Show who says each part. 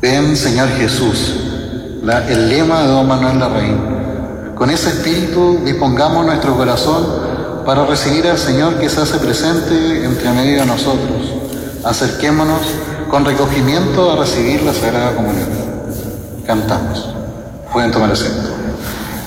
Speaker 1: Ven, Señor Jesús, el lema de don Manuel Larraín. Con ese espíritu dispongamos nuestro corazón para recibir al Señor que se hace presente entre medio de nosotros. Acerquémonos con recogimiento a recibir la Sagrada Comunión. Cantamos. Pueden tomar asiento.